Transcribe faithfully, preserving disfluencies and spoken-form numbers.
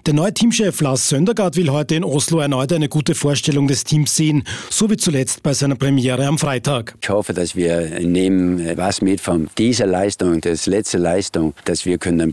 Der neue Teamchef Lars Søndergaard will heute in Oslo erneut eine gute Vorstellung des Teams sehen, so wie zuletzt bei seiner Premiere am Freitag. Ich hoffe, dass wir nehmen was mit von dieser Leistung, das letzte Leistung, dass wir können